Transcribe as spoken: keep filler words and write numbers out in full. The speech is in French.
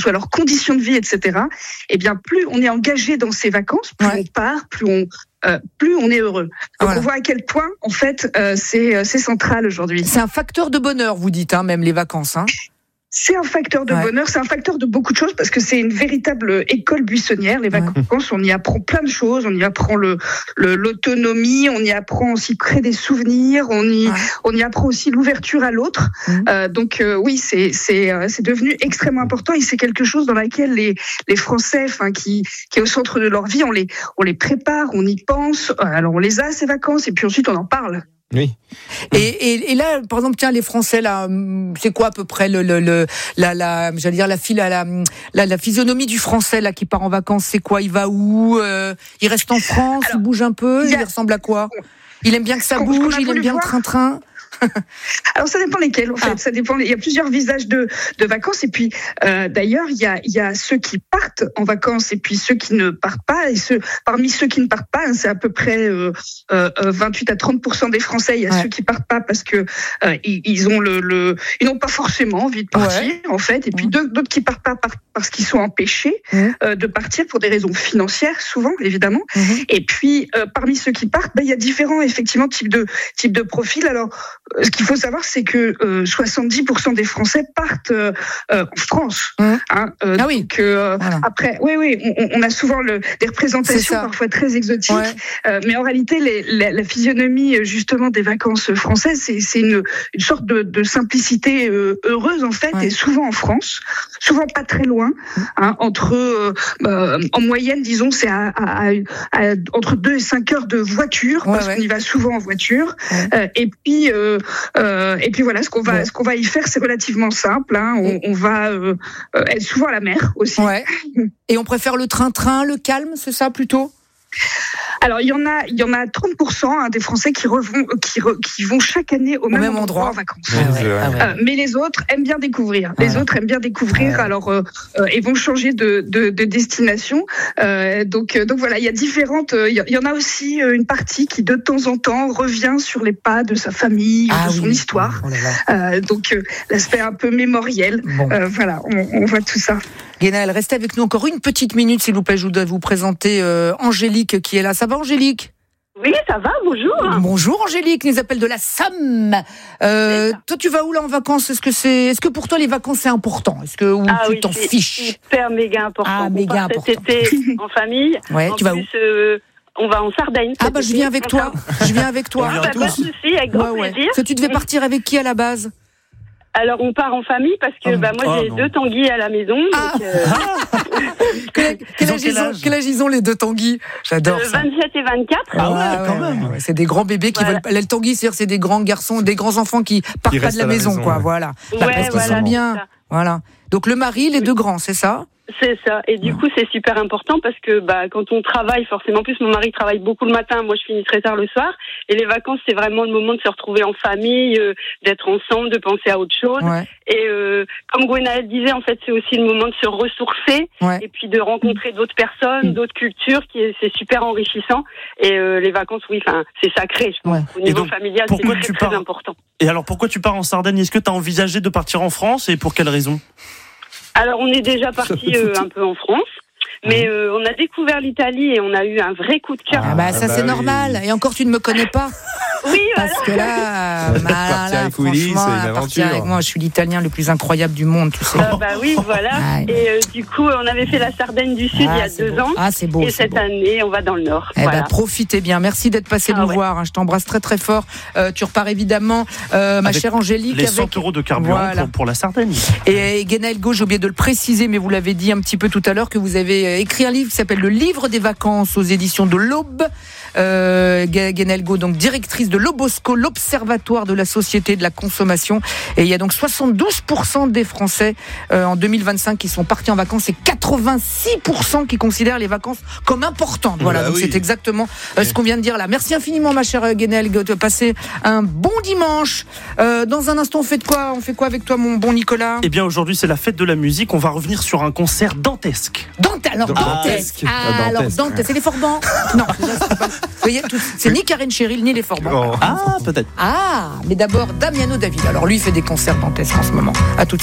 soit leur condition de vie, et cetera. Eh bien, plus on est engagé dans ces vacances, plus ouais. on part, plus on Euh, plus on est heureux. Donc voilà. On voit à quel point, en fait, euh, c'est, c'est central aujourd'hui. C'est un facteur de bonheur, vous dites, hein, même les vacances. Hein. C'est un facteur de ouais. bonheur, c'est un facteur de beaucoup de choses parce que c'est une véritable école buissonnière. Les vacances, ouais. on y apprend plein de choses. On y apprend le, le l'autonomie, on y apprend aussi créer des souvenirs, on y ouais. on y apprend aussi l'ouverture à l'autre. Mmh. Euh, donc euh, oui, c'est c'est c'est devenu extrêmement important et c'est quelque chose dans laquelle les les Français, enfin qui qui est au centre de leur vie, on les on les prépare, on y pense. Alors on les a ces vacances et puis ensuite on en parle. Oui. Et, et, et là, par exemple, tiens, les Français, là, c'est quoi à peu près le, le, le la, la, j'allais dire la, la, la, la, la physionomie du Français là qui part en vacances, c'est quoi? Il va où? euh, Il reste en France? Alors, il bouge un peu? Il, a... il ressemble à quoi? Il aime bien que ça bouge? Il aime bien le train-train? Alors ça dépend lesquels en fait, ah. ça dépend. Il y a plusieurs visages de de vacances et puis euh, d'ailleurs il y a il y a ceux qui partent en vacances et puis ceux qui ne partent pas et ceux parmi ceux qui ne partent pas, c'est à peu près euh, euh, vingt-huit à trente pour cent des Français. Il y a ouais. ceux qui partent pas parce que euh, ils, ils ont le, le ils n'ont pas forcément envie de partir ouais. en fait et puis ouais. d'autres, d'autres qui partent pas parce qu'ils sont empêchés ouais. euh, de partir pour des raisons financières souvent évidemment. Mm-hmm. Et puis euh, parmi ceux qui partent, ben, il y a différents effectivement types de types de profils. Alors ce qu'il faut savoir, c'est que euh, soixante-dix pour cent des Français partent euh, euh, en France. Mmh. Hein, euh, ah oui. Donc, euh, voilà. Après, oui, oui, on, on a souvent le, des représentations parfois très exotiques, ouais. euh, mais en réalité, les, la, la physionomie justement des vacances françaises, c'est, c'est une, une sorte de, de simplicité euh, heureuse en fait, ouais. et souvent en France, souvent pas très loin, hein, entre euh, euh, en moyenne, disons, c'est à, à, à, à, entre deux et cinq heures de voiture, ouais, parce ouais. qu'on y va souvent en voiture, ouais. euh, et puis euh, Euh, et puis voilà, ce qu'on va, ouais. ce qu'on va y faire, c'est relativement simple. Hein. On, on va euh, être souvent à la mer aussi. Ouais. Et on préfère le train-train, le calme, c'est ça plutôt ? Alors il y en a, il y en a trente pour cent hein, des Français qui, revont, qui, re, qui vont chaque année au, au même, même endroit, endroit en vacances. Ah ouais, ah ouais. euh, mais les autres aiment bien découvrir. Les voilà. autres aiment bien découvrir. Ouais. Alors euh, euh, ils vont changer de, de, de destination. Euh, donc donc voilà, il y a différentes. Il y, y en a aussi une partie qui de temps en temps revient sur les pas de sa famille, ah, de son oui. histoire. Oh là là. Euh, donc euh, l'aspect un peu mémoriel. Bon. Euh, voilà, on, on voit tout ça. Guénaëlle, restez avec nous encore une petite minute, s'il vous plaît. Je voudrais vous présenter euh, Angélique qui est là. Ça va, Angélique ? Oui, ça va, bonjour. Bonjour, Angélique, les appels de la Somme. Euh, toi, tu vas où là en vacances ? Est-ce que c'est, est-ce que pour toi les vacances c'est important ? Est-ce que ou ah tu oui, t'en c'est fiches ? Hyper méga important. Ah, méga important. Cet été en famille. Ouais, en tu vas plus, où ? euh, On va en Sardaigne. Ah bah je viens avec toi. Je viens avec toi. Ah, bah, pas de souci, avec grand ouais, ouais. plaisir. Est-ce que tu devais partir avec qui à la base ? Alors on part en famille parce que oh, bah, moi oh, j'ai non. deux tanguis à la maison. Ah. Donc, euh... quel, quel, âge quel, âge quel âge ils ont les deux tanguis ? J'adore euh, ça. vingt-sept et vingt-quatre. Ah ouais, ah ouais quand même. Ouais, c'est des grands bébés qui voilà. veulent. Les tanguis, c'est-à-dire c'est des grands garçons, des grands enfants qui partent qui pas de la, la maison, maison, quoi. Ouais. Voilà. Ouais, parce qu'ils voilà, sont bien. Voilà. Donc le mari, les oui. deux grands, c'est ça ? C'est ça. Et du coup, c'est super important parce que bah quand on travaille, forcément, en plus mon mari travaille beaucoup le matin, moi je finis très tard le soir. Et les vacances, c'est vraiment le moment de se retrouver en famille, euh, d'être ensemble, de penser à autre chose. Ouais. Et euh, comme Gwenaëlle disait, en fait, c'est aussi le moment de se ressourcer ouais. et puis de rencontrer d'autres personnes, d'autres cultures, qui est, c'est super enrichissant. Et euh, les vacances, oui, enfin, c'est sacré, je pense. Ouais. Au niveau donc, familial, c'est très, très pars... important. Et alors, pourquoi tu pars en Sardaigne ? Est-ce que tu as envisagé de partir en France et pour quelle raison ? Alors, on est déjà parti euh, un peu en France, mais euh, on a découvert l'Italie et on a eu un vrai coup de cœur. Ah bah ça, bah c'est oui. normal. Et encore, tu ne me connais pas. Oui, voilà. Parce que là, bah, partir avec Willy, c'est une aventure. Avec moi, je suis l'Italien le plus incroyable du monde, tu sais. Euh, bah oui, voilà. Ah, et euh, du coup, on avait fait la Sardaigne du Sud ah, il y a deux beau. ans. Ah, c'est beau. Et c'est cette beau. année, on va dans le Nord. Eh voilà. bah, profitez bien. Merci d'être passé ah, nous ouais. voir. Je t'embrasse très très fort. Euh, tu repars évidemment, euh, ma avec chère Angélique, les cent avec euros de carburant voilà. pour, pour la Sardaigne. Et, et Guénaëlle Gau, j'ai oublié de le préciser, mais vous l'avez dit un petit peu tout à l'heure que vous avez écrit un livre qui s'appelle Le Livre des vacances aux éditions de l'Aube. Euh, Guénaëlle Gau, donc directrice de l'Obosco, l'Observatoire de la société de la consommation. Et il y a donc soixante-douze pour cent des Français euh, en deux mille vingt-cinq qui sont partis en vacances et quatre-vingt-six pour cent qui considèrent les vacances comme importantes. Voilà, bah donc oui. c'est exactement euh, ce qu'on vient de dire là. Merci infiniment, ma chère Guénaëlle Gau, de passer un bon dimanche. Euh, dans un instant, on fait de quoi ? On fait quoi avec toi, mon bon Nicolas ? Eh bien, aujourd'hui, c'est la fête de la musique. On va revenir sur un concert dantesque. Dante, alors dantesque. Ah, ah, alors dantesque. C'est les Forbans ? Non, c'est pas. Vous voyez, tout, c'est ni Karen Cheryl ni les Forbans. Oh. Ah, peut-être. Ah, mais d'abord Damiano David. Alors lui, il fait des concerts dantesques en ce moment. À tout de suite.